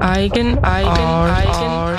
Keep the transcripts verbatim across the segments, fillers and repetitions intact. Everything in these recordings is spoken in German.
Eigen, Eigen, Eigen,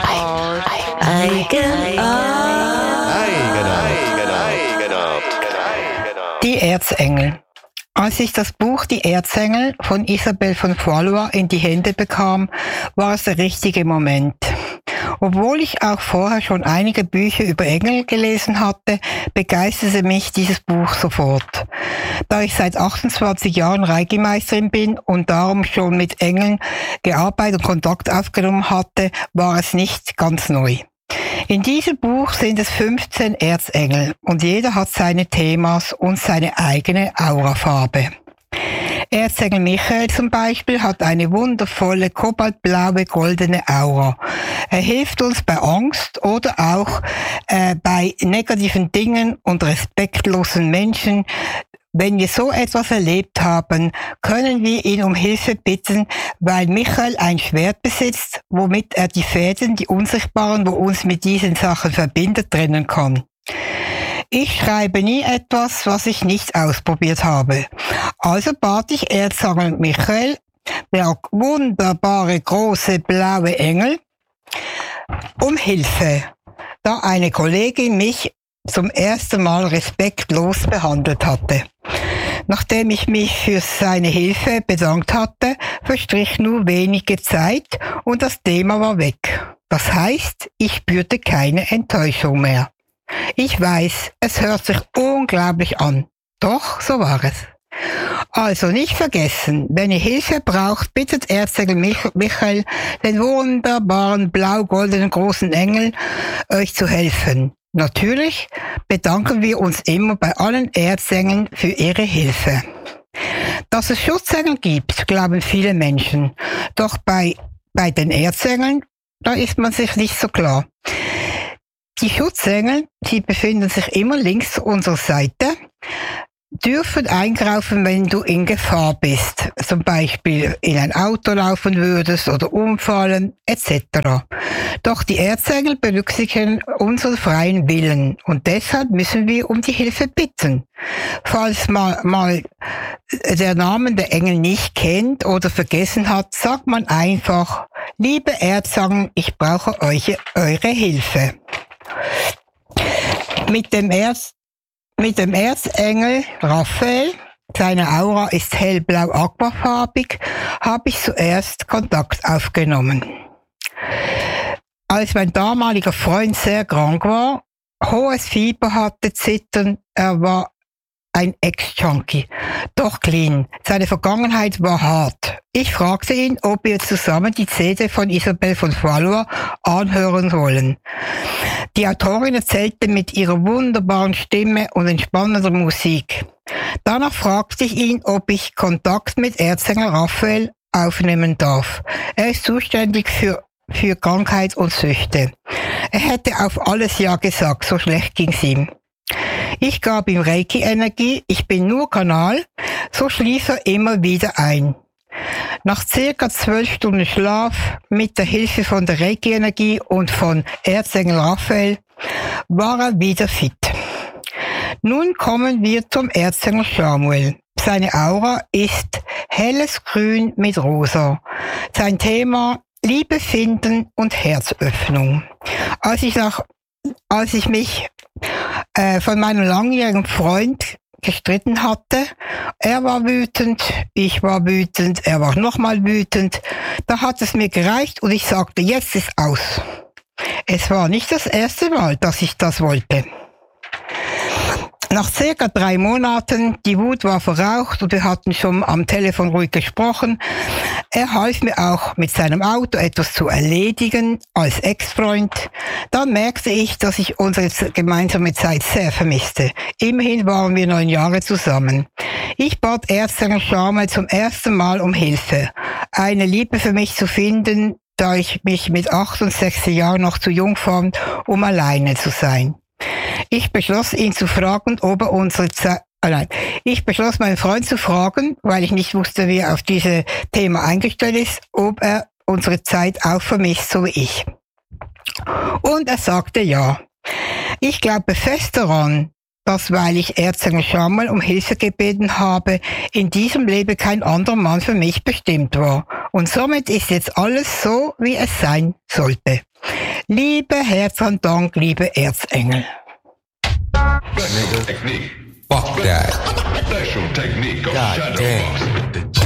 Eigen, Die Erzengel. Als ich das Buch Die Erzengel von Isabelle von Valois in die Hände bekam, war es der richtige Moment. Obwohl ich auch vorher schon einige Bücher über Engel gelesen hatte, begeisterte mich dieses Buch sofort. Da ich seit achtundzwanzig Jahren Reiki-Meisterin bin und darum schon mit Engeln gearbeitet und Kontakt aufgenommen hatte, war es nicht ganz neu. In diesem Buch sind es fünfzehn Erzengel und jeder hat seine Themas und seine eigene Aurafarbe. Erzengel Michael zum Beispiel hat eine wundervolle kobaltblaue goldene Aura. Er hilft uns bei Angst oder auch äh, bei negativen Dingen und respektlosen Menschen. Wenn wir so etwas erlebt haben, können wir ihn um Hilfe bitten, weil Michael ein Schwert besitzt, womit er die Fäden, die unsichtbaren, wo uns mit diesen Sachen verbindet, trennen kann. Ich schreibe nie etwas, was ich nicht ausprobiert habe. Also bat ich Erzengel Michael, der wunderbare große blaue Engel, um Hilfe, da eine Kollegin mich zum ersten Mal respektlos behandelt hatte. Nachdem ich mich für seine Hilfe bedankt hatte, verstrich nur wenige Zeit und das Thema war weg. Das heißt, ich spürte keine Enttäuschung mehr. Ich weiß, es hört sich unglaublich an. Doch, so war es. Also nicht vergessen, wenn ihr Hilfe braucht, bittet Erzengel Michael, den wunderbaren blau-goldenen großen Engel, euch zu helfen. Natürlich bedanken wir uns immer bei allen Erzengeln für ihre Hilfe. Dass es Schutzengel gibt, glauben viele Menschen. Doch bei, bei den Erzengeln, da ist man sich nicht so klar. Die Schutzengel, die befinden sich immer links unserer Seite, dürfen eingreifen, wenn du in Gefahr bist, zum Beispiel in ein Auto laufen würdest oder umfallen, et cetera. Doch die Erzengel berücksichtigen unseren freien Willen und deshalb müssen wir um die Hilfe bitten. Falls man mal der Name der Engel nicht kennt oder vergessen hat, sagt man einfach: Liebe Erzengel, ich brauche euch, eure Hilfe. Mit dem Erz Mit dem Erzengel Raphael, seine Aura ist hellblau aquafarbig, habe ich zuerst Kontakt aufgenommen. Als mein damaliger Freund sehr krank war, hohes Fieber hatte, Zittern, er war ein Ex-Junkie, doch clean. Seine Vergangenheit war hart. Ich fragte ihn, ob wir zusammen die C D von Isabelle von Valois anhören wollen. Die Autorin erzählte mit ihrer wunderbaren Stimme und entspannender Musik. Danach fragte ich ihn, ob ich Kontakt mit Erzengel Raphael aufnehmen darf. Er ist zuständig für, für Krankheit und Süchte. Er hätte auf alles Ja gesagt, so schlecht ging's ihm. Ich gab ihm Reiki-Energie, ich bin nur Kanal, so schlief er immer wieder ein. Nach circa zwölf Stunden Schlaf, mit der Hilfe von der Reiki-Energie und von Erzengel Raphael, war er wieder fit. Nun kommen wir zum Erzengel Samuel. Seine Aura ist helles Grün mit Rosa. Sein Thema: Liebe finden und Herzöffnung. Als ich, nach, als ich mich äh, von meinem langjährigen Freund gestritten hatte. Er war wütend, ich war wütend, er war nochmal wütend. Da hat es mir gereicht und ich sagte, jetzt ist aus. Es war nicht das erste Mal, dass ich das wollte. Nach circa drei Monaten, die Wut war verraucht und wir hatten schon am Telefon ruhig gesprochen. Er half mir auch mit seinem Auto etwas zu erledigen als Ex-Freund. Dann merkte ich, dass ich unsere gemeinsame Zeit sehr vermisste. Immerhin waren wir neun Jahre zusammen. Ich bat Erzengel Samuel zum ersten Mal um Hilfe, eine Liebe für mich zu finden, da ich mich mit achtundsechzig Jahren noch zu jung fand, um alleine zu sein. Ich beschloss, ihn zu fragen, ob er unsere Zeit, Nein, ich beschloss, meinen Freund zu fragen, weil ich nicht wusste, wie er auf dieses Thema eingestellt ist, ob er unsere Zeit auch vermisst, so wie ich. Und er sagte ja. Ich glaube fest daran, dass, weil ich Erzengel Chamuel um Hilfe gebeten habe, in diesem Leben kein anderer Mann für mich bestimmt war. Und somit ist jetzt alles so, wie es sein sollte. Liebe Herz und Dank, liebe Erzengel. Special technique. Fuck that. Special technique of God Shadow damn. Boxing.